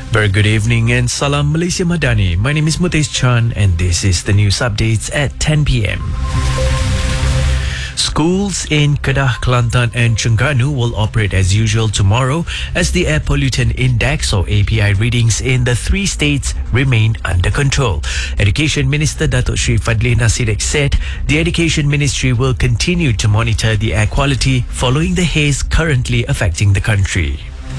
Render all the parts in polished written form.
Very good evening and Salam Malaysia Madani. My name is Mutesh Chan and this is the news updates at 10 p.m. Schools in Kedah, Kelantan and Terengganu will operate as usual tomorrow as the Air Pollutant Index or API readings in the three states remain under control. Education Minister Datuk Sri Fadlina Sidek said the Education Ministry will continue to monitor the air quality following the haze currently affecting the country.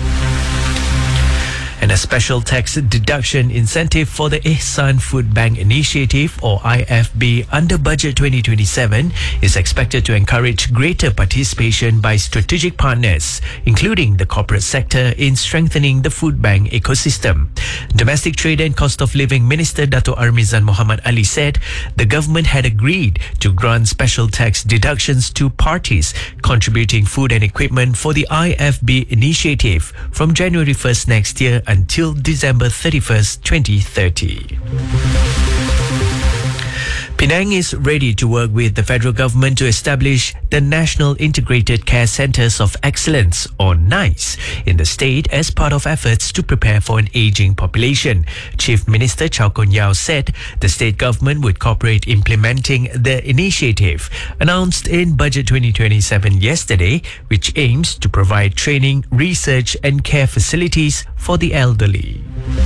And a special tax deduction incentive for the Ihsan Food Bank Initiative or IFB under Budget 2027 is expected to encourage greater participation by strategic partners, including the corporate sector, in strengthening the food bank ecosystem. Domestic Trade and Cost of Living Minister Dato' Armizan Muhammad Ali said the government had agreed to grant special tax deductions to parties contributing food and equipment for the IFB initiative from January 1st next year until December 31st, 2030. Penang is ready to work with the federal government to establish the National Integrated Care Centres of Excellence or NICE in the state as part of efforts to prepare for an ageing population. Chief Minister Chow Kon Yeow said the state government would cooperate implementing the initiative announced in Budget 2027 yesterday, which aims to provide training, research and care facilities for the elderly.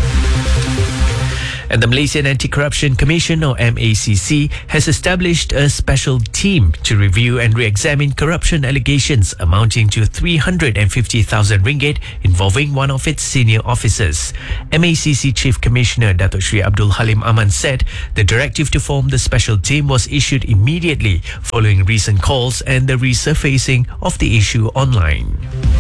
And the Malaysian Anti-Corruption Commission or MACC has established a special team to review and re-examine corruption allegations amounting to 350,000 ringgit involving one of its senior officers. MACC Chief Commissioner Datuk Sri Abdul Halim Aman said the directive to form the special team was issued immediately following recent calls and the resurfacing of the issue online.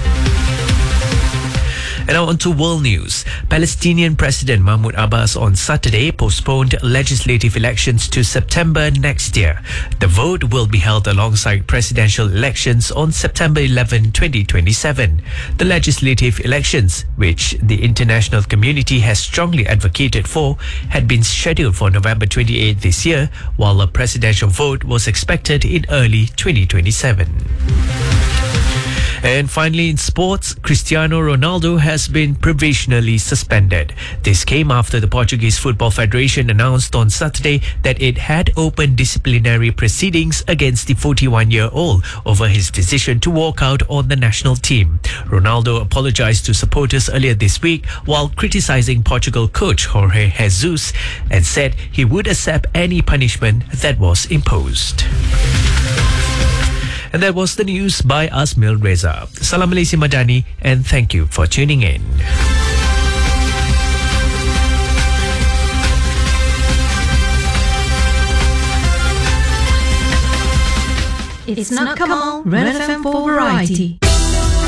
And now on to world news. Palestinian President Mahmoud Abbas on Saturday postponed legislative elections to September next year. The vote will be held alongside presidential elections on September 11, 2027. The legislative elections, which the international community has strongly advocated for, had been scheduled for November 28 this year, while a presidential vote was expected in early 2027. And finally, in sports, Cristiano Ronaldo has been provisionally suspended. This came after the Portuguese Football Federation announced on Saturday that it had opened disciplinary proceedings against the 41-year-old over his decision to walk out on the national team. Ronaldo apologized to supporters earlier this week while criticizing Portugal coach Jorge Jesus and said he would accept any punishment that was imposed. And that was the news by Asmil Reza. Salam Malaysia Madani and thank you for tuning in. It's not Kamal, Red FM for Variety.